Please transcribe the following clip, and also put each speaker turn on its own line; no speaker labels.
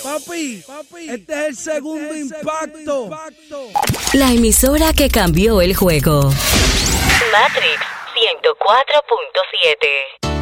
Papi, este es el segundo impacto.
La emisora que cambió el juego.
Matrix 104.7.